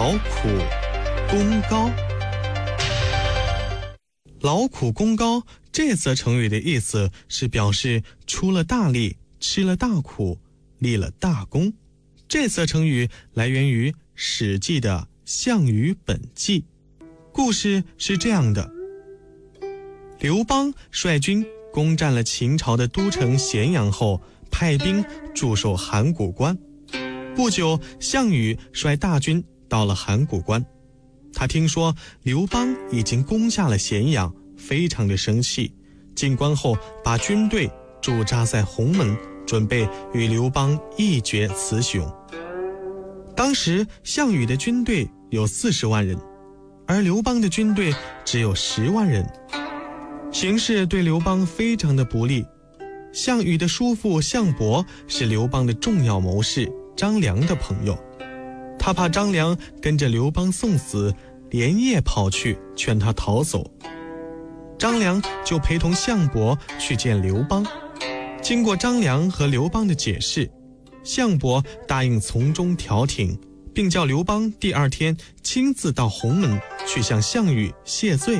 劳苦功高。劳苦功高这则成语的意思是表示出了大力，吃了大苦，立了大功。这则成语来源于《史记》的《项羽本纪》。故事是这样的：刘邦率军攻占了秦朝的都城咸阳后，派兵驻守函谷关。不久，项羽率大军到了函谷关。他听说刘邦已经攻下了咸阳，非常的生气。进关后，把军队驻扎在鸿门，准备与刘邦一决雌雄。当时项羽的军队有40万人，而刘邦的军队只有10万人，形势对刘邦非常的不利。项羽的叔父项伯是刘邦的重要谋士张良的朋友，他怕张良跟着刘邦送死，连夜跑去劝他逃走。张良就陪同项伯去见刘邦。经过张良和刘邦的解释，项伯答应从中调停，并叫刘邦第2天亲自到鸿门去向项羽谢罪。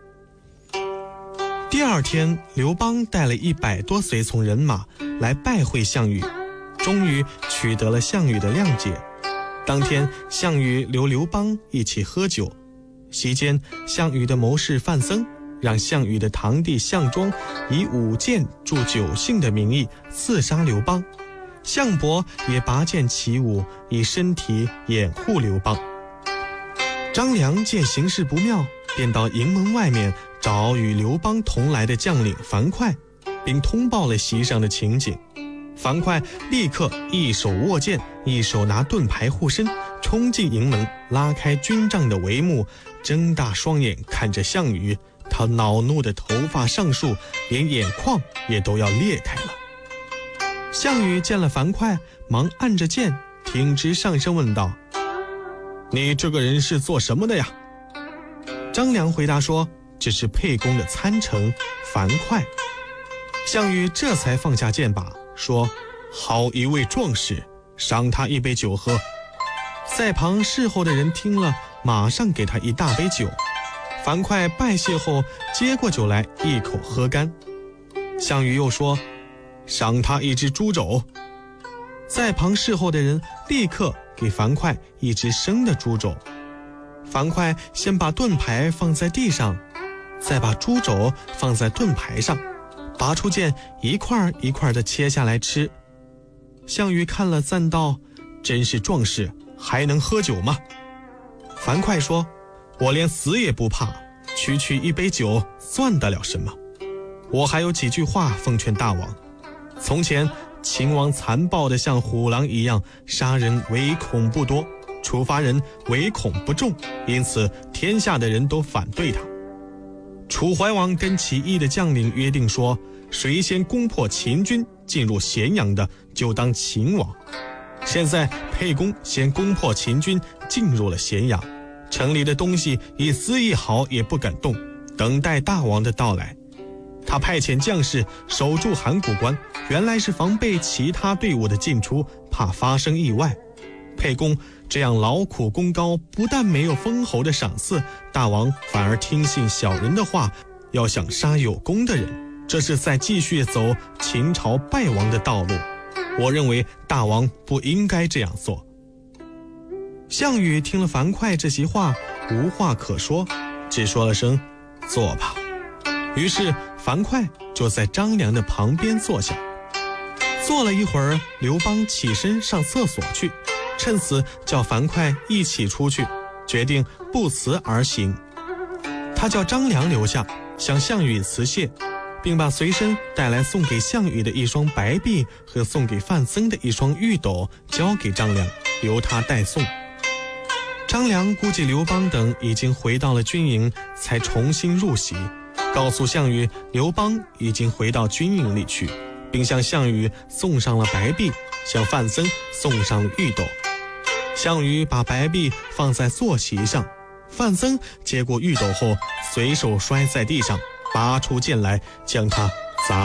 第2天，刘邦带了100多随从人马来拜会项羽，终于取得了项羽的谅解。当天，项羽留刘邦一起喝酒。席间，项羽的谋士范增让项羽的堂弟项庄以舞剑助酒兴的名义刺杀刘邦，项伯也拔剑起舞，以身体掩护刘邦。张良见形势不妙，便到营门外面找与刘邦同来的将领樊哙，并通报了席上的情景。樊哙立刻一手握剑，一手拿盾牌护身，冲进营门，拉开军帐的帷幕，睁大双眼看着项羽。他恼怒的头发上竖，连眼眶也都要裂开了。项羽见了樊哙，忙按着剑，挺直上身问道：“你这个人是做什么的呀？”张良回答说：“这是沛公的参臣樊哙。”项羽这才放下剑把，说：“好一位壮士，赏他一杯酒喝。”在旁侍候的人听了，马上给他一大杯酒。樊哙拜谢后，接过酒来一口喝干。项羽又说：“赏他一只猪肘。”在旁侍候的人立刻给樊哙一只生的猪肘。樊哙先把盾牌放在地上，再把猪肘放在盾牌上，拔出剑一块一块地切下来吃。项羽看了赞道：“真是壮士，还能喝酒吗？”樊哙说：“我连死也不怕，区一杯酒算得了什么？我还有几句话奉劝大王。从前秦王残暴的像虎狼一样，杀人唯恐不多，处罚人唯恐不重，因此天下的人都反对他。楚怀王跟起义的将领约定说，谁先攻破秦军进入咸阳的，就当秦王。现在沛公先攻破秦军进入了咸阳，城里的东西一丝一毫也不敢动，等待大王的到来。他派遣将士守住函谷关，原来是防备其他队伍的进出，怕发生意外。沛公这样劳苦功高，不但没有封侯的赏赐，大王反而听信小人的话，要想杀有功的人，这是在继续走秦朝败亡的道路。我认为大王不应该这样做。项羽听了樊哙这席话，无话可说，只说了声坐吧。于是樊哙就在张良的旁边坐下。坐了一会儿，刘邦起身上厕所去，趁此叫樊哙一起出去，决定不辞而行。他叫张良留下，向项羽辞谢，并把随身带来送给项羽的一双白璧和送给范增的一双玉斗交给张良，由他代送。张良估计刘邦等已经回到了军营，才重新入席，告诉项羽刘邦已经回到军营里去，并向项羽送上了白璧，向范增送上了玉斗。项羽把白璧放在坐席上，范增接过玉斗后，随手摔在地上，拔出剑来，将它